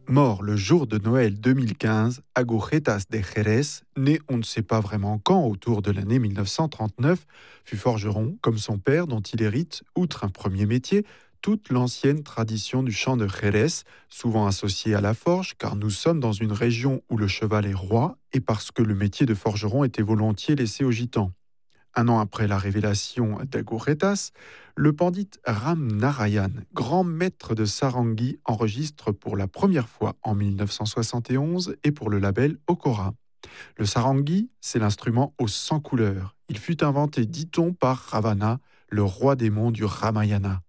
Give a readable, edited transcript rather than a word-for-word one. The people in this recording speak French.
Mort le jour de Noël 2015, Agujetas de Jerez, né on ne sait pas vraiment quand, autour de l'année 1939, fut forgeron, comme son père, dont il hérite, outre un premier métier, toute l'ancienne tradition du chant de Jerez, souvent associée à la forge, car nous sommes dans une région où le cheval est roi, et parce que le métier de forgeron était volontiers laissé aux gitans. Un an après la révélation d'Agoretas, le pandit Ram Narayan, grand maître de Sarangi, enregistre pour la première fois en 1971 et pour le label Okora. Le Sarangi, c'est l'instrument aux 100 couleurs. Il fut inventé, dit-on, par Ravana, le roi démon du Ramayana.